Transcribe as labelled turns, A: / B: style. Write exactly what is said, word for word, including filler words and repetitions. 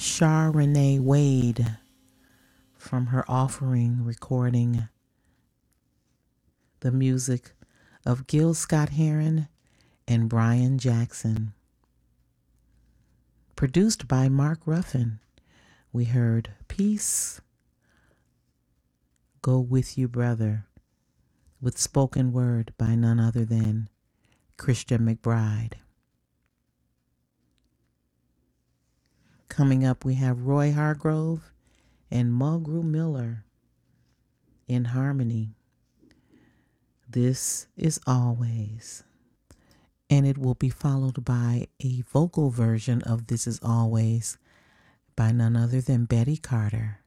A: Shar Renee Wade from her Offering recording, the music of Gil Scott-Heron and Brian Jackson. Produced by Mark Ruffin, we heard Peace Go With You Brother, with spoken word by none other than Christian McBride. Coming up, we have Roy Hargrove and Mulgrew Miller in harmony. This is Always. And it will be followed by a vocal version of This Is Always by none other than Betty Carter.